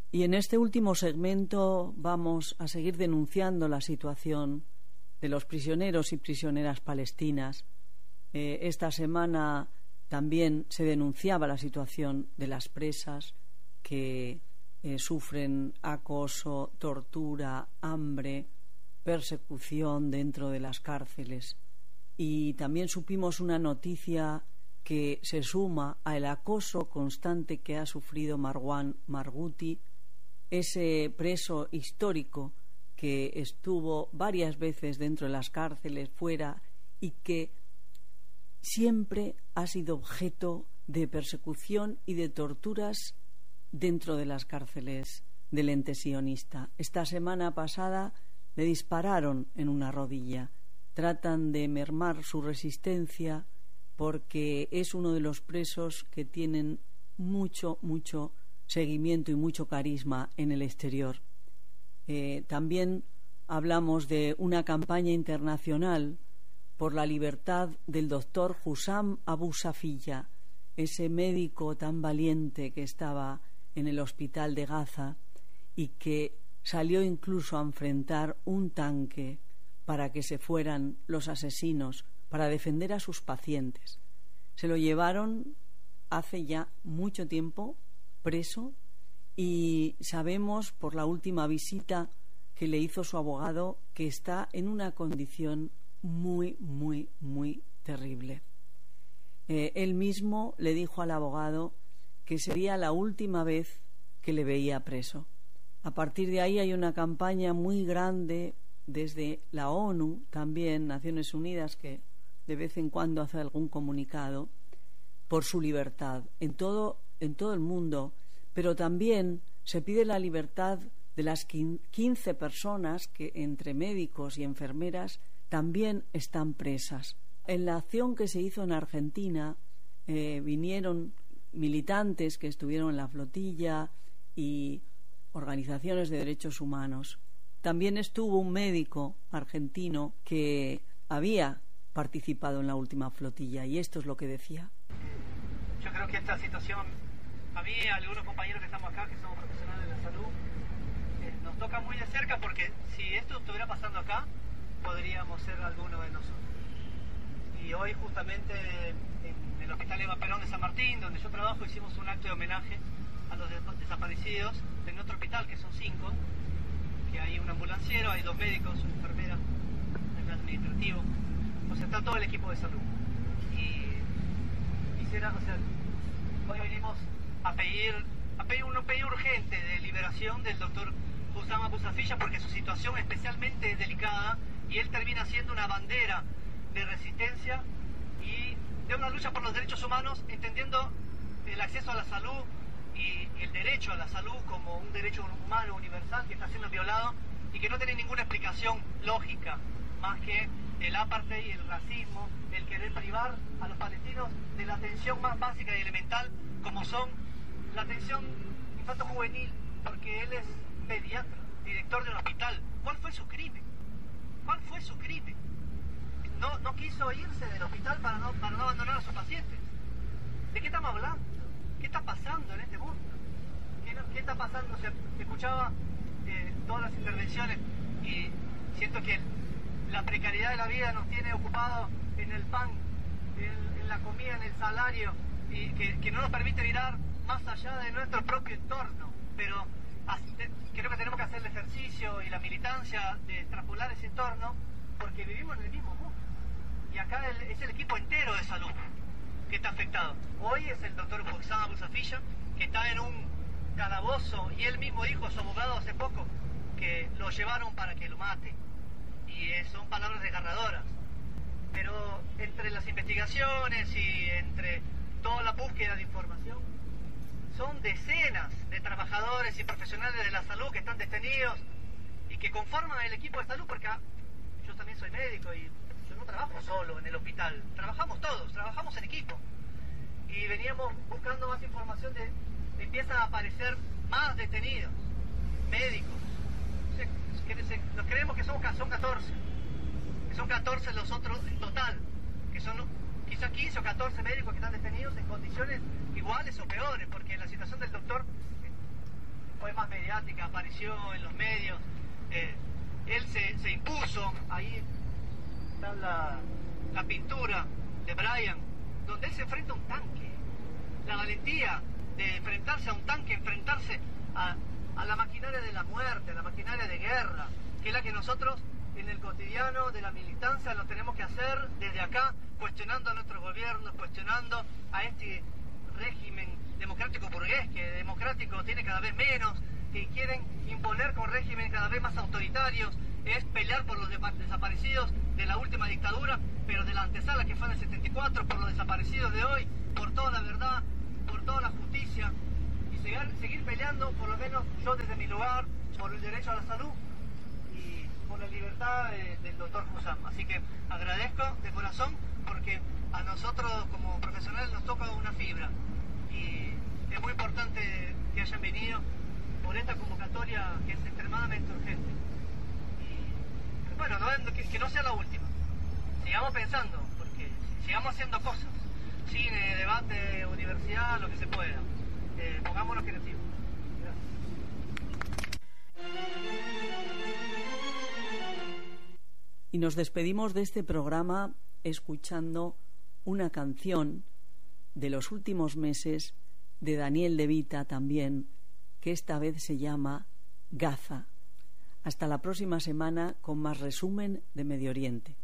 Y en este último segmento vamos a seguir denunciando la situación de los prisioneros y prisioneras palestinas. Esta semana también se denunciaba la situación de las presas que sufren acoso, tortura, hambre, persecución dentro de las cárceles. Y también supimos una noticia que se suma al acoso constante que ha sufrido Marwan Margouti, ese preso histórico que estuvo varias veces dentro de las cárceles, fuera, y que siempre ha sido objeto de persecución y de torturas dentro de las cárceles del ente sionista. Esta semana pasada le dispararon en una rodilla. Tratan de mermar su resistencia porque es uno de los presos que tienen mucho seguimiento y mucho carisma en el exterior. También hablamos de una campaña internacional por la libertad del doctor Hussam Abu Safiya, ese médico tan valiente que estaba en el hospital de Gaza y que salió incluso a enfrentar un tanque para que se fueran los asesinos, para defender a sus pacientes. Se lo llevaron hace ya mucho tiempo preso, y sabemos por la última visita que le hizo su abogado que está en una condición muy terrible. Él mismo le dijo al abogado que sería la última vez que le veía preso. A partir de ahí hay una campaña muy grande desde la ONU, también Naciones Unidas, que de vez en cuando hace algún comunicado, por su libertad en todo el mundo, pero también se pide la libertad de las 15 personas que, entre médicos y enfermeras, también están presas. En la acción que se hizo en Argentina vinieron militantes que estuvieron en la flotilla y organizaciones de derechos humanos. También estuvo un médico argentino que había participado en la última flotilla, y esto es lo que decía. Yo creo que esta situación, a mí y a algunos compañeros que estamos acá, que somos profesionales de la salud, nos toca muy de cerca, porque si esto estuviera pasando acá, podríamos ser alguno de nosotros. Y hoy justamente en el Hospital Eva Perón de San Martín, donde yo trabajo, hicimos un acto de homenaje a los desaparecidos en otro hospital, que son 5, que hay un ambulanciero, hay 2 médicos, una enfermera, el administrativo, o sea, está todo el equipo de salud. Y quisiera, hoy venimos a pedir un pedido urgente de liberación del doctor Hussam Abu Safiya, porque su situación es especialmente delicada y él termina siendo una bandera de resistencia y de una lucha por los derechos humanos, entendiendo el acceso a la salud y el derecho a la salud como un derecho humano universal que está siendo violado y que no tiene ninguna explicación lógica más que el apartheid y el racismo, el querer privar a los palestinos de la atención más básica y elemental, como son la atención infanto-juvenil, porque él es pediatra, director de un hospital. ¿Cuál fue su crimen? ¿Cuál fue su crimen? No quiso irse del hospital para no abandonar a sus pacientes. ¿De qué estamos hablando? ¿Qué está pasando en este mundo? ¿Qué está pasando? Escuchaba todas las intervenciones y siento que la precariedad de la vida nos tiene ocupados en el pan, en la comida, en el salario, y que no nos permite mirar más allá de nuestro propio entorno. Pero creo que tenemos que hacer el ejercicio y la militancia de extrapolar ese entorno, porque vivimos en el mismo mundo. Y acá es el equipo entero de salud que está afectado. Hoy es el doctor Hussam Abu Safiya, que está en un calabozo, y él mismo dijo a su abogado hace poco que lo llevaron para que lo mate. Y son palabras desgarradoras. Pero entre las investigaciones y entre toda la búsqueda de información, son decenas de trabajadores y profesionales de la salud que están detenidos y que conforman el equipo de salud, porque yo también soy médico y yo no trabajo solo en el hospital, trabajamos todos, trabajamos en equipo. Y veníamos buscando más información empiezan a aparecer más detenidos, médicos. Nos creemos que son 14, que son 14 los otros en total, que son quizás 15 o 14 médicos que están detenidos en condiciones iguales o peores, porque la situación del doctor fue más mediática, apareció en los medios. Él se impuso, ahí está la pintura de Brian, donde él se enfrenta a un tanque. La valentía de enfrentarse a un tanque, enfrentarse a la maquinaria de la muerte, a la maquinaria de guerra, que es la que nosotros en el cotidiano de la militancia lo tenemos que hacer desde acá, cuestionando a nuestros gobiernos, cuestionando a este régimen democrático burgués, que democrático tiene cada vez menos, que quieren imponer con regímenes cada vez más autoritarios. Es pelear por los desaparecidos de la última dictadura, pero de la antesala que fue en el 74, por los desaparecidos de hoy, por toda la verdad, por toda la justicia, y seguir peleando, por lo menos yo desde mi lugar, por el derecho a la salud y por la libertad del doctor Hussam. Así que agradezco de corazón, porque a nosotros como profesionales nos toca una fibra, y es muy importante que hayan venido por esta convocatoria que es extremadamente urgente. Y bueno, que no sea la última. Sigamos pensando, porque sigamos haciendo cosas. Cine, debate, universidad, lo que se pueda. Pongámonos creativos. Y nos despedimos de este programa escuchando una canción de los últimos meses de Daniel De Vita también, que esta vez se llama Gaza. Hasta la próxima semana con más resumen de Medio Oriente.